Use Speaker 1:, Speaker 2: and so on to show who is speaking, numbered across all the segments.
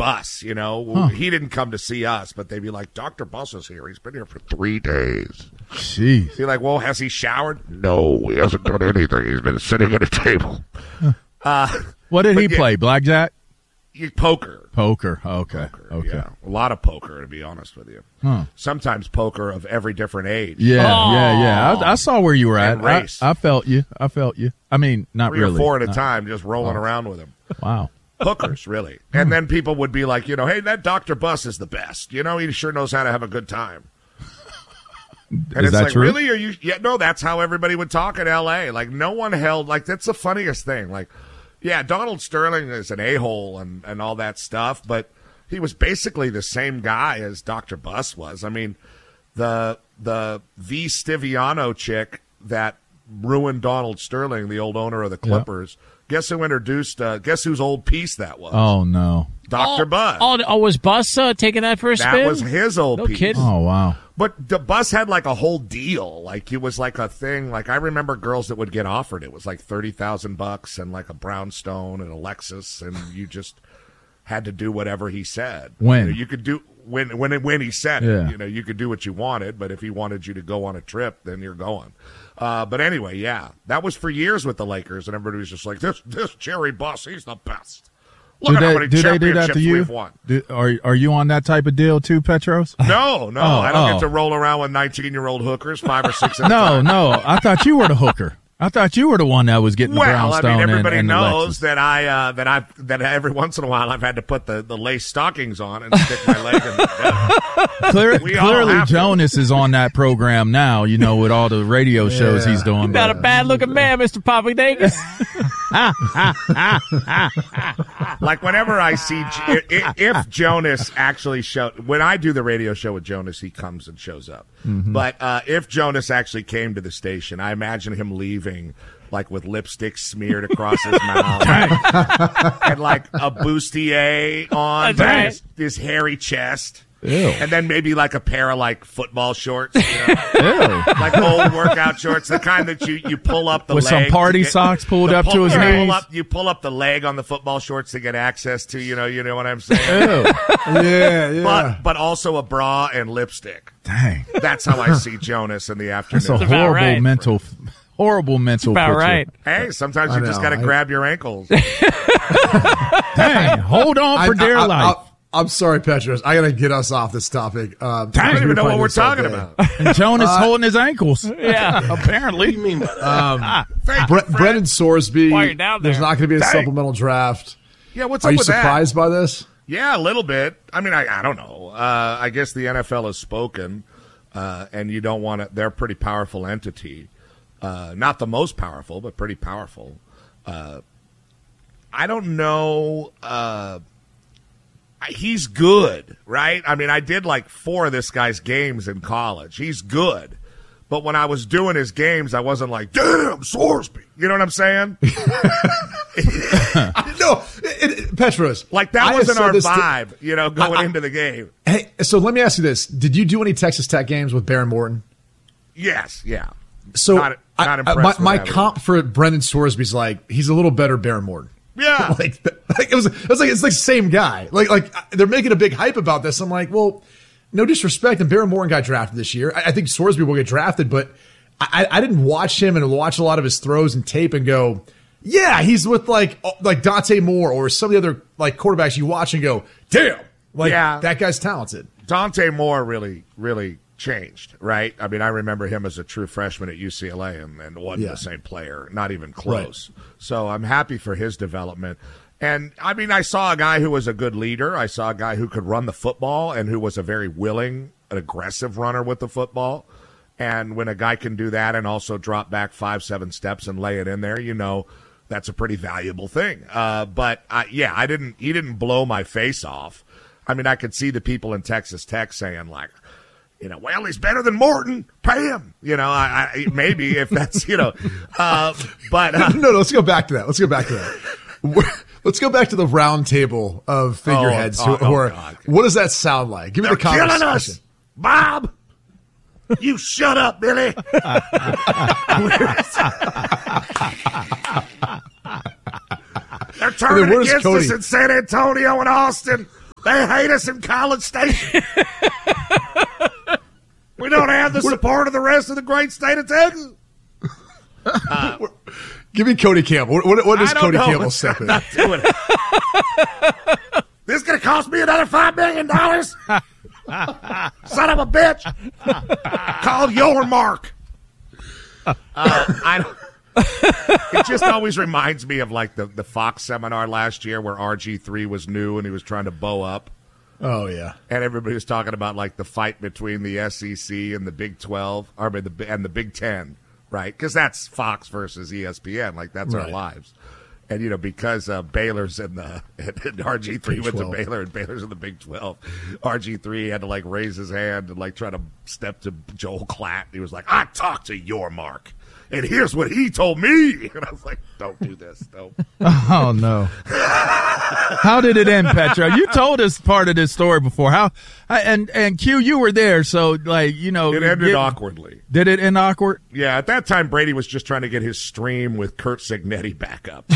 Speaker 1: Buss, he didn't come to see us, but they'd be like, Dr. Buss is here. He's been here for 3 days.
Speaker 2: Jeez.
Speaker 1: You're like, well, has he showered?
Speaker 3: No, he hasn't done anything. He's been sitting at a table.
Speaker 2: What did he play? Blackjack?
Speaker 1: Poker.
Speaker 2: Poker. Okay.
Speaker 1: Yeah. A lot of poker, to be honest with you.
Speaker 2: Huh.
Speaker 1: Sometimes poker of every different age.
Speaker 2: Yeah. I saw where you were at.
Speaker 1: Race.
Speaker 2: I felt you. I mean, not
Speaker 1: 3
Speaker 2: really.
Speaker 1: or 4 at a time, just rolling around with him.
Speaker 2: Wow.
Speaker 1: Hookers, really. And then people would be like, hey, that Dr. Buss is the best. He sure knows how to have a good time. And
Speaker 2: is that true?
Speaker 1: Really? Are you? Yeah, no, that's how everybody would talk in L.A. Like, no one held, that's the funniest thing. Like, yeah, Donald Sterling is an a-hole and all that stuff, but he was basically the same guy as Dr. Buss was. I mean, the V. Stiviano chick that ruined Donald Sterling, the old owner of the Clippers, guess who introduced, guess whose old piece that was?
Speaker 2: Oh, no.
Speaker 1: Dr. Buss.
Speaker 4: Was Buss taking that for a spin?
Speaker 1: That was his old piece.
Speaker 4: Kidding.
Speaker 2: Oh, wow.
Speaker 1: But the Buss had like a whole deal. Like it was like a thing. Like I remember girls that would get offered. It was like $30,000 and like a brownstone and a Lexus, and you just had to do whatever he said.
Speaker 2: When
Speaker 1: you could do when he said
Speaker 2: it.
Speaker 1: You could do what you wanted. But if he wanted you to go on a trip, then you're going. But anyway, yeah, that was for years with the Lakers, and everybody was just like, this Jerry Buss, he's the best. Look at how many championships we've won.
Speaker 2: Are you on that type of deal too, Petros?
Speaker 1: No, I don't get to roll around with 19-year-old hookers, 5 or 6 at a time.
Speaker 2: No. I thought you were the hooker. I thought you were the one that was getting the brownstone.
Speaker 1: I mean, everybody
Speaker 2: and
Speaker 1: knows
Speaker 2: the
Speaker 1: that that every once in a while I've had to put the lace stockings on and stick my leg in the
Speaker 2: Clearly, Jonas is on that program now. With all the radio shows he's doing.
Speaker 4: Not a bad looking man, Mr. Papadakis.
Speaker 1: Like whenever I see if Jonas actually when I do the radio show with Jonas, he comes and shows up.
Speaker 2: Mm-hmm.
Speaker 1: But if Jonas actually came to the station, I imagine him leaving like with lipstick smeared across his mouth and like a bustier on his hairy chest.
Speaker 2: Ew.
Speaker 1: And then maybe like a pair of like football shorts, like old workout shorts, the kind that you pull up the
Speaker 2: with
Speaker 1: leg
Speaker 2: some party socks pulled up to his knees.
Speaker 1: You pull up the leg on the football shorts to get access to, you know what I'm saying?
Speaker 2: Yeah.
Speaker 1: But also a bra and lipstick.
Speaker 2: Dang.
Speaker 1: That's how I see Jonas in the afternoon.
Speaker 2: That's a horrible mental
Speaker 4: about
Speaker 2: picture.
Speaker 4: Right.
Speaker 1: Hey, sometimes you just got to grab your ankles.
Speaker 2: Dang, hold on for dear life.
Speaker 5: I'm sorry, Petros. I got to get us off this topic.
Speaker 1: I don't even know what we're talking about.
Speaker 2: And Jonas holding his ankles.
Speaker 4: Yeah.
Speaker 2: Apparently.
Speaker 3: What do you mean by that?
Speaker 5: Brendan Sorsby,
Speaker 4: While you're down there.
Speaker 5: there's not going to be a supplemental draft.
Speaker 1: Yeah, what's
Speaker 5: Are
Speaker 1: up
Speaker 5: you
Speaker 1: with that?
Speaker 5: surprised by this?
Speaker 1: Yeah, a little bit. I mean, I don't know. I guess the NFL has spoken, and you don't want to. They're a pretty powerful entity. Not the most powerful, but pretty powerful. I don't know. He's good, right? I mean, I did like 4 of this guy's games in college. He's good. But when I was doing his games, I wasn't like, damn, Sorsby. You know what I'm saying?
Speaker 5: No, Petros.
Speaker 1: Like, that wasn't our vibe, going into the game.
Speaker 5: Hey, so let me ask you this. Did you do any Texas Tech games with Baron Morton?
Speaker 1: Yes, yeah.
Speaker 5: So
Speaker 1: not impressed
Speaker 5: my
Speaker 1: with
Speaker 5: comp for Brendan Sorsby's like, he's a little better Baron Morton.
Speaker 1: Yeah.
Speaker 5: It's like the same guy. Like they're making a big hype about this. I'm like, well, no disrespect, and Baron Morton got drafted this year. I think Sorsby will get drafted, but I didn't watch him and watch a lot of his throws and tape and go, yeah, he's with like Dante Moore or some of the other like quarterbacks you watch and go, damn, that guy's talented.
Speaker 1: Dante Moore really, really changed, right? I mean, I remember him as a true freshman at UCLA and wasn't the same player, not even close. Right. So I'm happy for his development. And, I mean, I saw a guy who was a good leader. I saw a guy who could run the football and who was a very willing, an aggressive runner with the football. And when a guy can do that and also drop back 5-7 steps and lay it in there, that's a pretty valuable thing. He didn't blow my face off. I mean, I could see the people in Texas Tech saying, like, well, he's better than Morton. Pay him. I maybe if that's, but.
Speaker 5: No, let's go back to that. Let's go back to the round table of figureheads who are. God. What does that sound like? Give me the conversation.
Speaker 1: Killing us, Bob. You shut up, Billy. They're turning against us in San Antonio and Austin. They hate us in College Station. We don't have the support of the rest of the great state of Texas.
Speaker 5: Give me Cody Campbell. What does Cody Campbell step in?
Speaker 1: Not doing it. This is going to cost me another $5 million? Son of a bitch. Call your mark. It just always reminds me of like the Fox seminar last year where RG3 was new and he was trying to bow up.
Speaker 5: Oh, yeah.
Speaker 1: And everybody was talking about like the fight between the SEC and the Big 12 and the Big 10, right? Because that's Fox versus ESPN. Like that's our lives. And, you know, because Baylor's in the and RG3 went to Baylor and Baylor's in the Big 12, RG3 had to like raise his hand and like try to step to Joel Klatt. He was like, I talked to your mark. And here's what he told me. And I was like, don't do this. Don't.
Speaker 2: Oh, no. How did it end, Petro? You told us part of this story before. And Q, you were there. So, like, you know.
Speaker 1: It ended awkwardly.
Speaker 2: Did it end awkward?
Speaker 1: Yeah. At that time, Brady was just trying to get his stream with Kurt Signetti back up.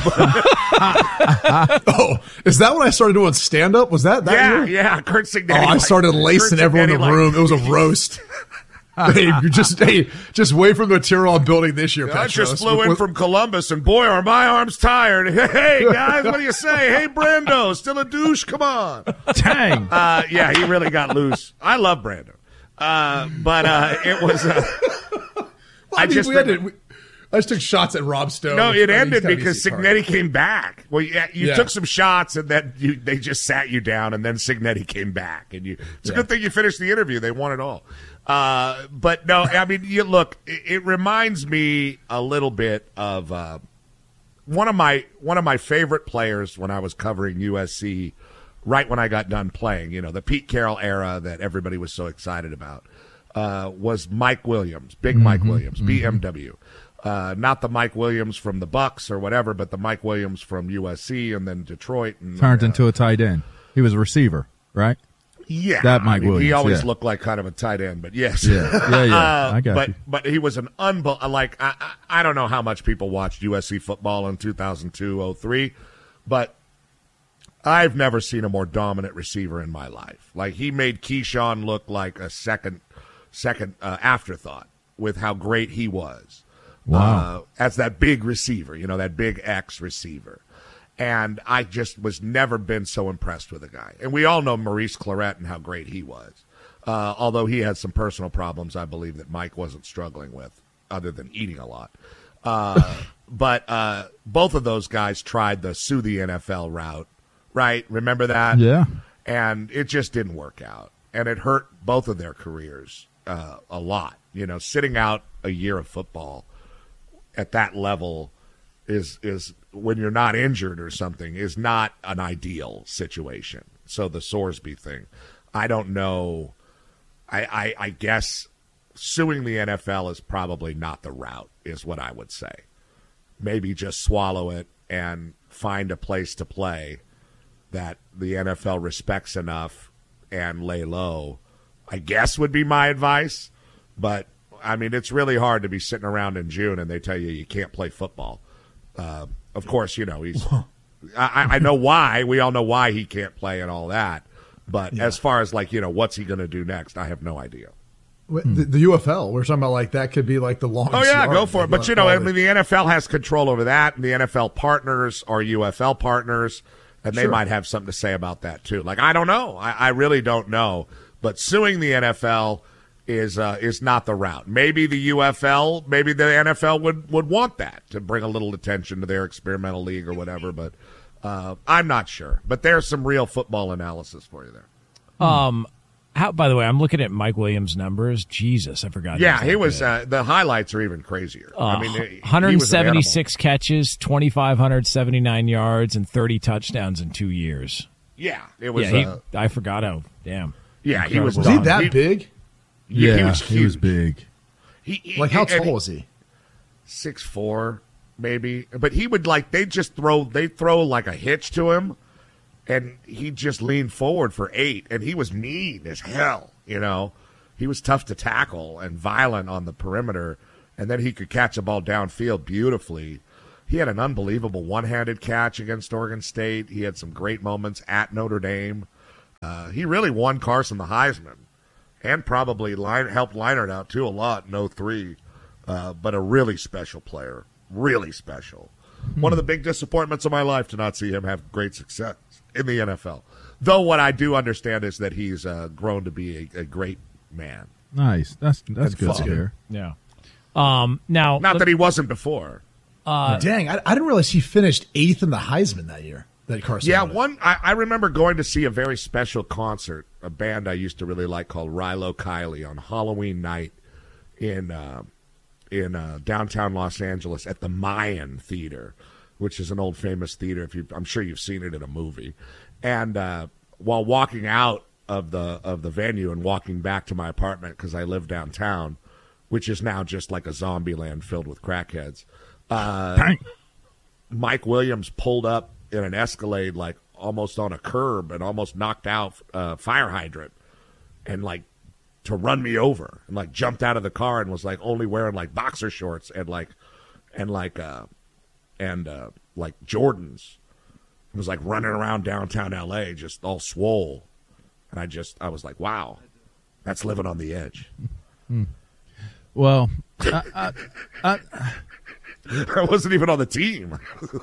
Speaker 5: Oh, is that when I started doing stand-up? Was that year?
Speaker 1: Yeah. Kurt Signetti.
Speaker 5: Oh, I started lacing everyone in the room. It was a roast. Hey, just wait for the material I'm building this year, Petros.
Speaker 1: I just flew in from Columbus, and boy, are my arms tired. Hey, guys, what do you say? Hey, Brando, still a douche? Come on.
Speaker 2: Dang.
Speaker 1: Yeah, he really got loose. I love Brando. But it was... I
Speaker 5: just took shots at Rob Stone.
Speaker 1: No, it ended because Signetti came back. Well, you took some shots, and then they just sat you down, and then Signetti came back. And it's a good thing you finished the interview. They won it all. But no, I mean, it reminds me a little bit of one of my favorite players when I was covering USC, right when I got done playing. You know, the Pete Carroll era that everybody was so excited about was Mike Williams, Mike Williams, BMW. Not the Mike Williams from the Bucks or whatever, but the Mike Williams from USC and then Detroit. And,
Speaker 2: turned into a tight end. He was a receiver, right?
Speaker 1: Yeah,
Speaker 2: that Mike Williams.
Speaker 1: He always looked like kind of a tight end, but yes,
Speaker 2: yeah. I got you.
Speaker 1: But he was an I don't know how much people watched USC football in 2002-03, but I've never seen a more dominant receiver in my life. Like he made Keyshawn look like a second afterthought with how great he was.
Speaker 2: Wow.
Speaker 1: As that big receiver, that big X receiver. And I just was never been so impressed with a guy. And we all know Maurice Clarett and how great he was. Although he had some personal problems, I believe, that Mike wasn't struggling with, other than eating a lot. But both of those guys tried the sue the NFL route, right? Remember that?
Speaker 2: Yeah.
Speaker 1: And it just didn't work out. And it hurt both of their careers a lot. Sitting out a year of football at that level is when you're not injured or something is not an ideal situation. So the Sorsby thing, I don't know. I guess suing the NFL is probably not the route, is what I would say. Maybe just swallow it and find a place to play that the NFL respects enough and lay low, I guess would be my advice. But I mean, it's really hard to be sitting around in June and they tell you can't play football. Of course, he's. I know why. We all know why he can't play and all that. But as far as what's he going to do next, I have no idea.
Speaker 5: The UFL, we're talking about that could be the longest.
Speaker 1: Oh yeah, go for it. But I mean, the NFL has control over that, and the NFL partners are UFL partners, and they might have something to say about that too. I don't know. I really don't know. But suing the NFL is not the route. Maybe the UFL, maybe the NFL would want that to bring a little attention to their experimental league or whatever, but I'm not sure. But there's some real football analysis for you there.
Speaker 4: By the way, I'm looking at Mike Williams' numbers. Jesus, I forgot.
Speaker 1: Yeah, he was. The highlights are even crazier. I mean,
Speaker 4: 176 catches, 2,579 yards, and 30 touchdowns in 2 years.
Speaker 1: Yeah, it was.
Speaker 4: I forgot how. Damn.
Speaker 1: Yeah, he was.
Speaker 5: Was he that big?
Speaker 2: Yeah,
Speaker 1: he was huge.
Speaker 2: He was big.
Speaker 5: How tall was he?
Speaker 1: 6'4", maybe. But he would they'd throw like a hitch to him, and he'd just lean forward for 8, and he was mean as hell. He was tough to tackle and violent on the perimeter, and then he could catch a ball downfield beautifully. He had an unbelievable one-handed catch against Oregon State. He had some great moments at Notre Dame. He really won Carson the Heisman and probably helped Leinart out, too, a lot in 03. But a really special player. Really special. One of the big disappointments of my life to not see him have great success in the NFL. Though what I do understand is that he's grown to be a great man.
Speaker 2: Nice. That's good to hear.
Speaker 4: Yeah. Now,
Speaker 1: not that he wasn't before.
Speaker 5: Dang, I didn't realize he finished 8th in the Heisman that year. That Carson.
Speaker 1: Yeah, I remember going to see a very special concert, a band I used to really like called Rilo Kiley on Halloween night in downtown Los Angeles at the Mayan Theater, which is an old famous theater. I'm sure you've seen it in a movie. And while walking out of the venue and walking back to my apartment because I live downtown, which is now just like a zombie land filled with crackheads, Mike Williams pulled up in an Escalade like almost on a curb and almost knocked out fire hydrant and like to run me over, and like jumped out of the car and was like only wearing like boxer shorts and Jordans. It was like running around downtown LA just all swole. And I was like, wow, that's living on the edge.
Speaker 2: Well,
Speaker 1: I wasn't even on the team.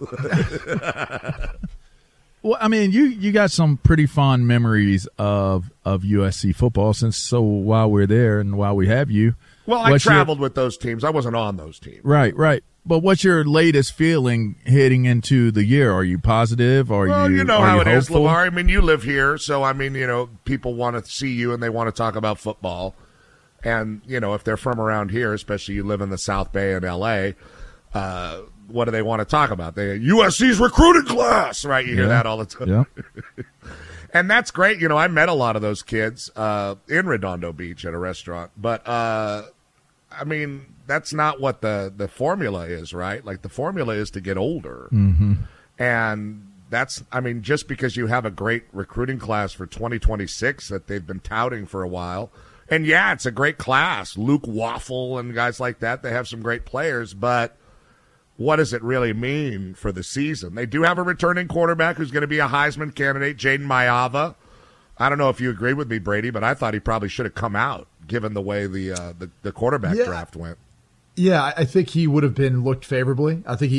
Speaker 2: Well, I mean, you got some pretty fond memories of USC football while we're there and while we have you.
Speaker 1: Well, I traveled with those teams. I wasn't on those teams.
Speaker 2: Right. But what's your latest feeling heading into the year? Are you positive?
Speaker 1: Well, you know how it is, LeVar. I mean, you live here, so I mean, people want to see you and they want to talk about football. And, if they're from around here, especially you live in the South Bay in L.A., what do they want to talk about? USC's recruiting class, right? You hear that all the time.
Speaker 2: Yeah.
Speaker 1: And that's great. I met a lot of those kids in Redondo Beach at a restaurant. But, I mean, that's not what the formula is, right? Like, the formula is to get older.
Speaker 2: Mm-hmm.
Speaker 1: And just because you have a great recruiting class for 2026 that they've been touting for a while. And, yeah, it's a great class. Luke Waffle and guys like that, they have some great players. But what does it really mean for the season? They do have a returning quarterback who's going to be a Heisman candidate, Jaden Maiava. I don't know if you agree with me, Brady, but I thought he probably should have come out given the way the quarterback draft went.
Speaker 5: Yeah, I think he would have been looked favorably. I think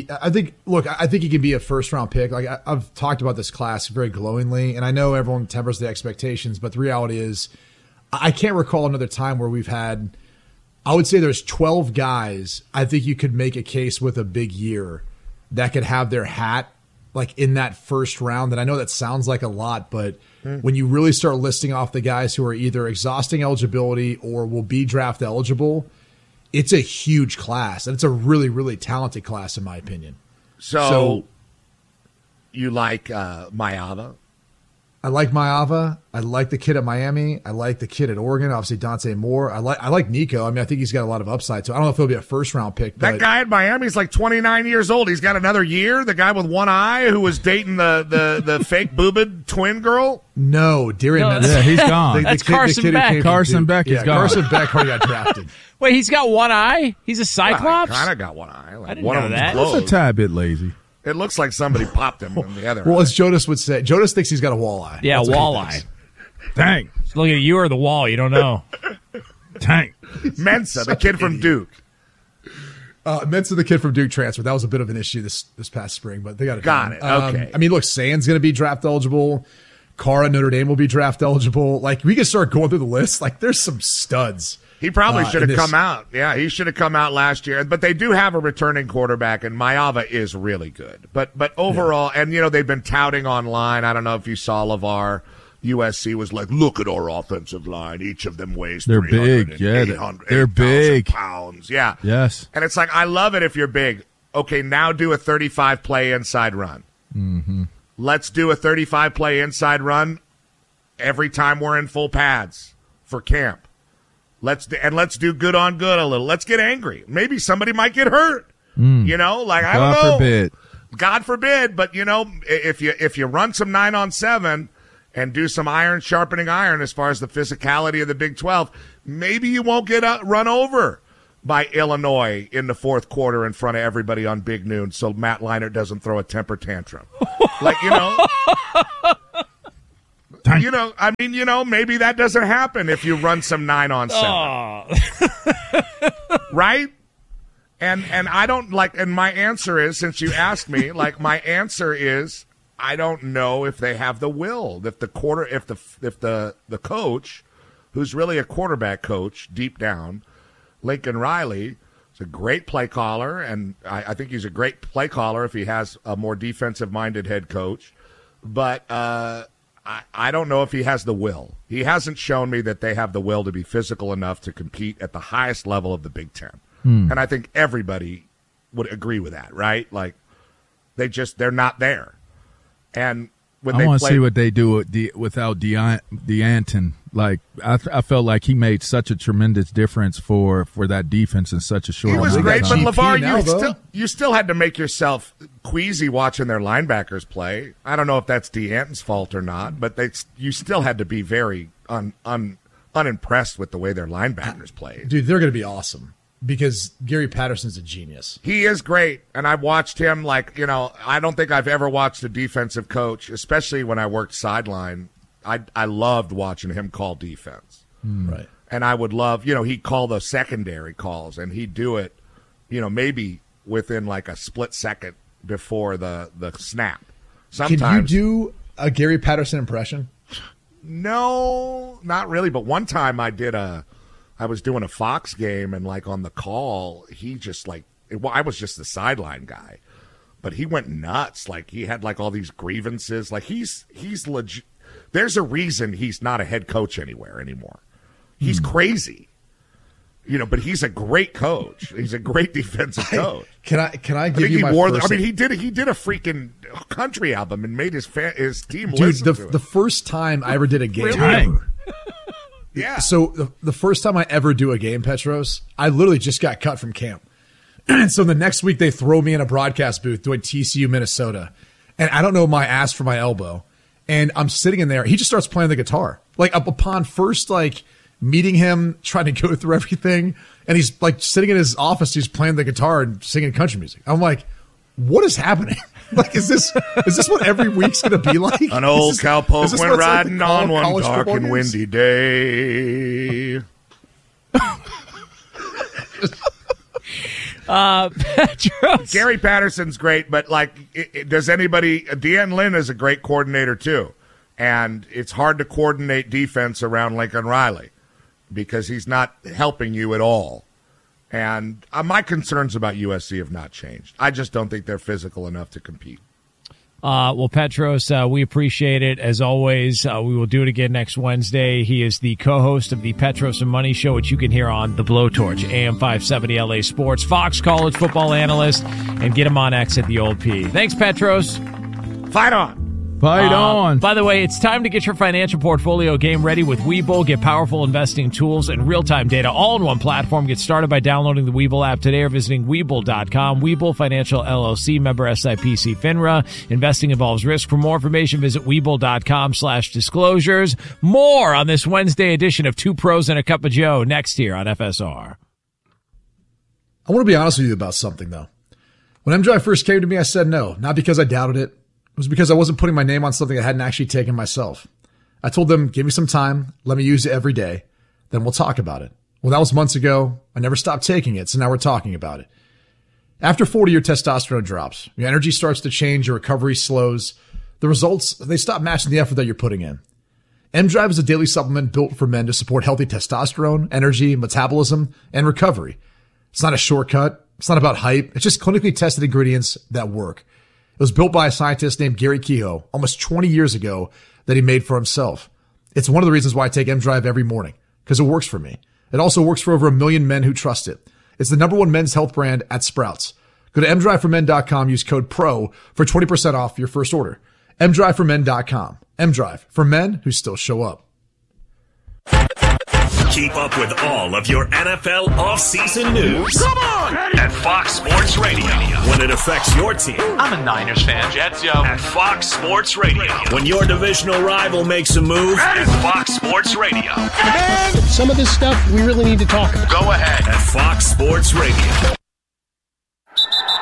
Speaker 5: he can be a first-round pick. Like I've talked about this class very glowingly, and I know everyone tempers the expectations, but the reality is I can't recall another time where we've had – I would say there's 12 guys I think you could make a case with a big year that could have their hat like in that first round. And I know that sounds like a lot, but when you really start listing off the guys who are either exhausting eligibility or will be draft eligible, it's a huge class. And it's a really, really talented class in my opinion.
Speaker 1: So you like Maiava?
Speaker 5: I like Maiava. I like the kid at Miami. I like the kid at Oregon. Obviously, Dante Moore. I like Nico. I mean, I think he's got a lot of upside. So I don't know if he'll be a first-round pick.
Speaker 1: That guy at Miami is like 29 years old. He's got another year. The guy with one eye who was dating the fake boobed twin girl.
Speaker 5: No, Darian.
Speaker 2: Yeah, he's gone.
Speaker 4: That's Carson Beck.
Speaker 2: Carson Beck is gone.
Speaker 5: Carson Beck already got drafted.
Speaker 4: Wait, he's got one eye? He's a Cyclops?
Speaker 1: Kind of got one eye. Like
Speaker 4: I didn't
Speaker 1: one
Speaker 4: know
Speaker 1: of them's
Speaker 4: that.
Speaker 1: closed.
Speaker 2: That's a tad bit lazy.
Speaker 1: It looks like somebody popped him in the other
Speaker 5: Well,
Speaker 1: eye.
Speaker 5: as Jonas would say, Jonas thinks he's got a walleye.
Speaker 4: Yeah, walleye.
Speaker 2: Dang.
Speaker 4: Look at you or the wall. You don't know.
Speaker 2: Dang.
Speaker 1: Mensa, the kid from Duke.
Speaker 5: Mensa, the kid from Duke transfer. That was a bit of an issue this past spring, but they got it
Speaker 1: Got
Speaker 5: done.
Speaker 1: it. Okay.
Speaker 5: I mean, look, Sand's going to be draft eligible. Cara, Notre Dame will be draft eligible. Like, we can start going through the list. Like, there's some studs.
Speaker 1: He probably should have come out. Yeah, he should have come out last year. But they do have a returning quarterback, and Maiava is really good. But overall, and, they've been touting online. I don't know if you saw LeVar. USC was like, look at our offensive line. Each of them weighs 300
Speaker 2: big. Yeah,
Speaker 1: 800,
Speaker 2: they're big
Speaker 1: pounds. Yeah.
Speaker 2: Yes.
Speaker 1: And it's like, I love it if you're big. Okay, now do a 35-play inside run.
Speaker 2: Mm-hmm.
Speaker 1: Let's do a 35-play inside run every time we're in full pads for camp. Let's do good on good a little. Let's get angry. Maybe somebody might get hurt. I don't know.
Speaker 2: God forbid.
Speaker 1: God forbid. But if you run some 9-on-7 and do some iron sharpening iron as far as the physicality of the Big 12, maybe you won't get run over by Illinois in the fourth quarter in front of everybody on Big Noon, so Matt Leinart doesn't throw a temper tantrum. maybe that doesn't happen if you run some 9-on-7. Right? And I don't and my answer is, since you asked me, my answer is I don't know if they have the will. If the coach, who's really a quarterback coach deep down, Lincoln Riley, is a great play caller, and I think he's a great play caller if he has a more defensive-minded head coach. But I don't know if he has the will. He hasn't shown me that they have the will to be physical enough to compete at the highest level of the Big Ten. And I think everybody would agree with that, right? They're not there. And when
Speaker 2: I want to see what they do without D'Anton. I felt like he made such a tremendous difference for that defense in such a short time.
Speaker 1: He was great, but LeVar, you still had to make yourself queasy watching their linebackers play. I don't know if that's D'Anton's fault or not, but you still had to be very unimpressed with the way their linebackers played.
Speaker 5: Dude, they're going to be awesome. Because Gary Patterson's a genius.
Speaker 1: He is great, and I've watched him I don't think I've ever watched a defensive coach, especially when I worked sideline. I loved watching him call defense.
Speaker 5: Right.
Speaker 1: And I would love, he'd call the secondary calls, and he'd do it, maybe within a split second before the snap. Sometimes.
Speaker 5: Can you do a Gary Patterson impression?
Speaker 1: No, not really, but one time I was doing a Fox game, and on the call, he just I was just the sideline guy, but he went nuts. He had all these grievances. He's legit. There's a reason he's not a head coach anywhere anymore. He's crazy, but he's a great coach. He's a great defensive coach.
Speaker 5: Can I give you my first?
Speaker 1: He did a freaking country album and made his team
Speaker 5: Dude,
Speaker 1: listen to it.
Speaker 5: The first time I ever did a game.
Speaker 2: Really?
Speaker 1: Yeah.
Speaker 5: So the first time I ever do a game, Petros, I literally just got cut from camp. And so the next week they throw me in a broadcast booth doing TCU, Minnesota. And I don't know my ass from my elbow. And I'm sitting in there. He just starts playing the guitar. Upon first meeting him, trying to go through everything. And he's sitting in his office, he's playing the guitar and singing country music. I'm like, what is happening? Is this what every week's going to be like?
Speaker 1: An old cowpoke went riding on one dark and windy day.
Speaker 4: Petros.
Speaker 1: Gary Patterson's great, but does anybody? Deanne Lynn is a great coordinator too, and it's hard to coordinate defense around Lincoln Riley because he's not helping you at all. And my concerns about USC have not changed. I just don't think they're physical enough to compete.
Speaker 4: Well, Petros, we appreciate it. As always, we will do it again next Wednesday. He is the co-host of the Petros and Money Show, which you can hear on The Blowtorch, AM 570 LA Sports, Fox college football analyst, and get him on X at the Old P. Thanks, Petros.
Speaker 1: Fight on.
Speaker 2: Fight on.
Speaker 4: By the way, it's time to get your financial portfolio game ready with Webull. Get powerful investing tools and real-time data all in one platform. Get started by downloading the Webull app today or visiting Webull.com. Webull Financial LLC, member SIPC FINRA. Investing involves risk. For more information, visit Webull.com/disclosures. More on this Wednesday edition of Two Pros and a Cup of Joe next here on FSR.
Speaker 5: I want to be honest with you about something, though. When M-Drive first came to me, I said no, not because I doubted it. It was because I wasn't putting my name on something I hadn't actually taken myself. I told them, give me some time, let me use it every day, then we'll talk about it. Well, that was months ago. I never stopped taking it, so now we're talking about it. After 40, your testosterone drops. Your energy starts to change, your recovery slows. The results, they stop matching the effort that you're putting in. M-Drive is a daily supplement built for men to support healthy testosterone, energy, metabolism, and recovery. It's not a shortcut. It's not about hype. It's just clinically tested ingredients that work. It was built by a scientist named Gary Kehoe almost 20 years ago that he made for himself. It's one of the reasons why I take M-Drive every morning, because it works for me. It also works for over 1 million men who trust it. It's the #1 men's health brand at Sprouts. Go to mdriveformen.com, use code PRO for 20% off your first order. mdriveformen.com. M-Drive, for men who still show up.
Speaker 6: Keep up with all of your NFL offseason news. Come on! At Fox Sports Radio. When it affects your team.
Speaker 7: I'm a Niners fan, Jets, yo.
Speaker 6: At Fox Sports Radio. When your divisional rival makes a move. At Fox Sports Radio.
Speaker 8: Man, some of this stuff we really need to talk about.
Speaker 6: Go ahead. At Fox Sports Radio.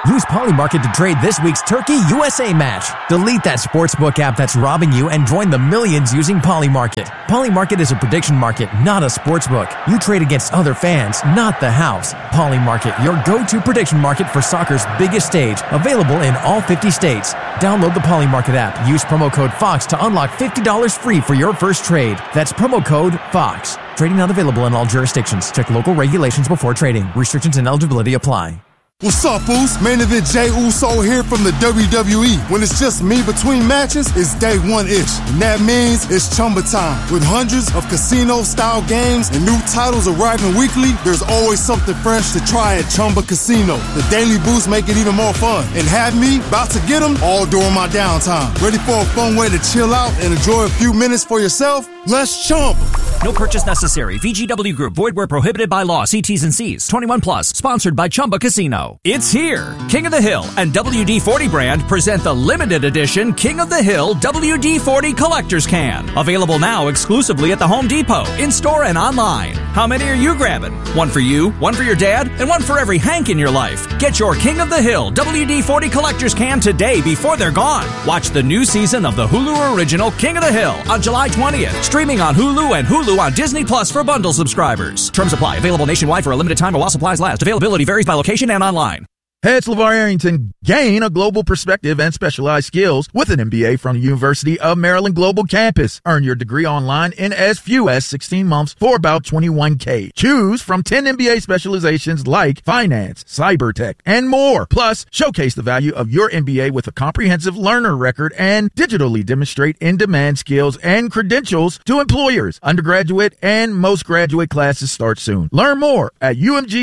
Speaker 9: Use Polymarket to trade this week's Turkey USA match. Delete that sportsbook app that's robbing you and join the millions using Polymarket. Polymarket is a prediction market, not a sportsbook. You trade against other fans, not the house. Polymarket, your go-to prediction market for soccer's biggest stage. Available in all 50 states. Download the Polymarket app. Use promo code FOX to unlock $50 free for your first trade. That's promo code FOX. Trading not available in all jurisdictions. Check local regulations before trading. Restrictions and eligibility apply.
Speaker 10: What's up, Foos? Main event Jey Uso here from the WWE. When it's just me between matches, it's day one-ish. And that means it's Chumba time. With hundreds of casino-style games and new titles arriving weekly, there's always something fresh to try at Chumba Casino. The daily boosts make it even more fun. And have me about to get them all during my downtime. Ready for a fun way to chill out and enjoy a few minutes for yourself? Let's Chumba.
Speaker 11: No purchase necessary. VGW Group. Void where prohibited by law. See T's and C's. 21 plus. Sponsored by Chumba Casino. It's here. King of the Hill and WD-40 brand present the limited edition King of the Hill WD-40 Collector's Can. Available now exclusively at the Home Depot, in-store and online. How many are you grabbing? One for you, one for your dad, and one for every Hank in your life. Get your King of the Hill WD-40 Collector's Can today before they're gone. Watch the new season of the Hulu original King of the Hill on July 20th. Streaming on Hulu and Hulu on Disney Plus for bundle subscribers. Terms apply. Available nationwide for a limited time while supplies last. Availability varies by location and online.
Speaker 2: Head LeVar Arrington. Gain a global perspective and specialized skills with an MBA from the University of Maryland Global Campus. Earn your degree online in as few as 16 months for about $21K. Choose from 10 MBA specializations like finance, cyber tech, and more. Plus, showcase the value of your MBA with a comprehensive learner record and digitally demonstrate in-demand skills and credentials to employers. Undergraduate and most graduate classes start soon. Learn more at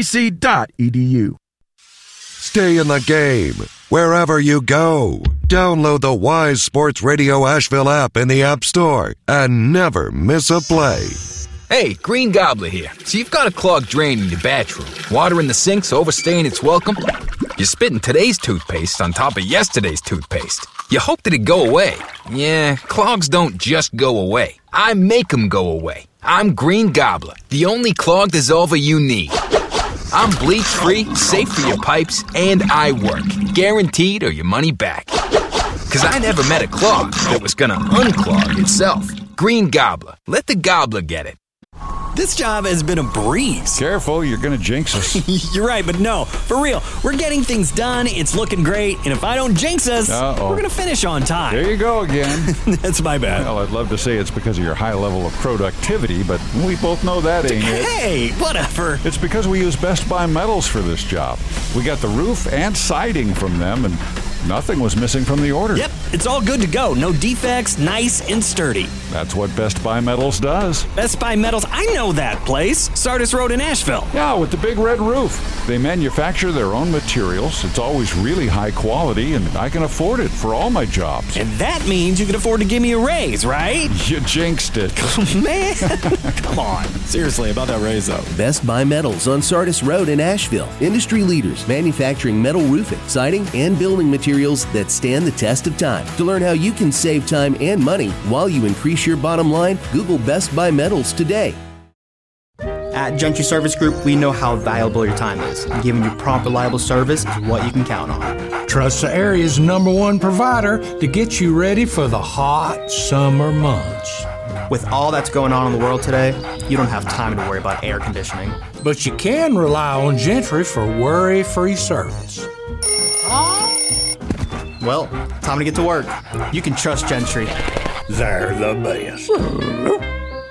Speaker 2: umgc.edu.
Speaker 3: Stay in the game wherever you go. Download the Wise Sports Radio Asheville app in the App Store and never miss a play.
Speaker 12: Hey, Green Gobbler here. So you've got a clogged drain in your bathroom. Water in the sink's overstaying its welcome. You're spitting today's toothpaste on top of yesterday's toothpaste. You hope that it go away. Yeah, clogs don't just go away. I make them go away. I'm Green Gobbler, the only clog dissolver you need. I'm bleach-free, safe for your pipes, and I work. Guaranteed or your money back. Because I never met a clog that was going to unclog itself. Green Gobbler. Let the gobbler get it.
Speaker 13: This job has been a breeze.
Speaker 14: Careful, you're going to jinx us.
Speaker 13: You're right, but no, for real. We're getting things done, it's looking great, and if I don't jinx us, we're going to finish on time.
Speaker 14: There you go again.
Speaker 13: That's my bad.
Speaker 14: Well, I'd love to say it's because of your high level of productivity, but we both know that ain't it.
Speaker 13: Hey, whatever.
Speaker 14: It's because we use Best Buy Metals for this job. We got the roof and siding from them, and nothing was missing from the order.
Speaker 13: Yep, it's all good to go. No defects, nice and sturdy.
Speaker 14: That's what Best Buy Metals does.
Speaker 13: Best Buy Metals, I know that place. Sardis Road in Asheville.
Speaker 14: Yeah, with the big red roof. They manufacture their own materials. It's always really high quality, and I can afford it for all my jobs.
Speaker 13: And that means you can afford to give me a raise, right?
Speaker 14: You jinxed it.
Speaker 13: Man, come on. Seriously, about that raise, though.
Speaker 15: Best Buy Metals on Sardis Road in Asheville. Industry leaders manufacturing metal roofing, siding, and building materials that stand the test of time. To learn how you can save time and money while you increase your bottom line, Google Best Buy Metals today.
Speaker 16: At Gentry Service Group, we know how valuable your time is. Giving you prompt, reliable service is what you can count on.
Speaker 17: Trust the area's #1 provider to get you ready for the hot summer months.
Speaker 16: With all that's going on in the world today, you don't have time to worry about air conditioning.
Speaker 17: But you can rely on Gentry for worry-free service.
Speaker 16: Well, time to get to work. You can trust Gentry.
Speaker 17: They're the best.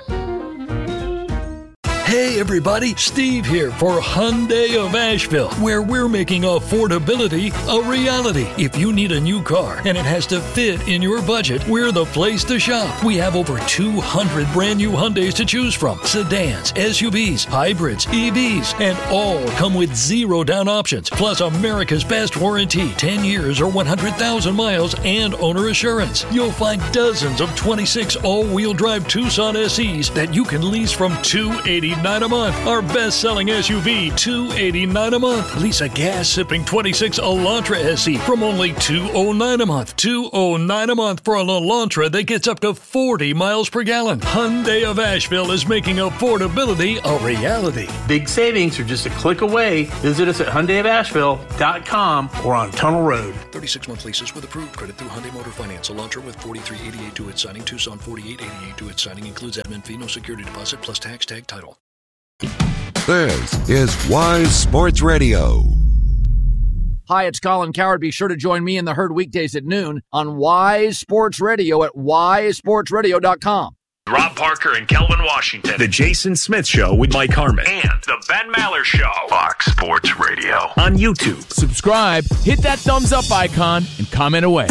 Speaker 18: Hey everybody, Steve here for Hyundai of Asheville, where we're making affordability a reality. If you need a new car and it has to fit in your budget, we're the place to shop. We have over 200 brand new Hyundais to choose from. Sedans, SUVs, hybrids, EVs, and all come with 0 down options. Plus America's best warranty, 10 years or 100,000 miles and owner assurance. You'll find dozens of 26 all-wheel drive Tucson SEs that you can lease from $289 $289 a month. Our best-selling SUV, $289 a month. Lease a gas-sipping 26 Elantra SE from only $209 a month. $209 a month for an Elantra that gets up to 40 miles per gallon. Hyundai of Asheville is making affordability a reality.
Speaker 19: Big savings are just a click away. Visit us at HyundaiofAsheville.com or on Tunnel Road.
Speaker 18: 36-month leases with approved credit through Hyundai Motor Finance. Elantra with $43.88 to its signing. Tucson $48.88 to its signing. Includes admin fee, no security deposit, plus tax tag title.
Speaker 3: This is Wise Sports Radio.
Speaker 2: Hi, it's Colin Coward. Be sure to join me in the herd weekdays at noon on Wise Sports Radio at wisesportsradio.com.
Speaker 6: Rob Parker and Kelvin Washington. The Jason Smith Show with Mike Harmon. And The Ben Maller Show. Fox Sports Radio. On YouTube.
Speaker 4: Subscribe, hit that thumbs up icon, and comment away.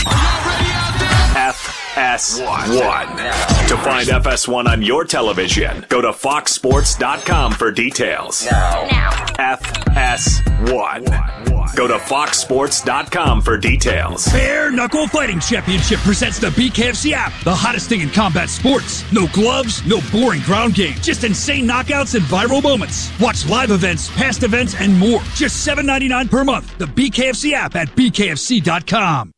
Speaker 6: FS1. To find FS1 on your television, go to foxsports.com for details. Now. FS1. Go to foxsports.com for details.
Speaker 20: Bare Knuckle Fighting Championship presents the BKFC app, the hottest thing in combat sports. No gloves, no boring ground game, just insane knockouts and viral moments. Watch live events, past events, and more. Just $7.99 per month. The BKFC app at bkfc.com.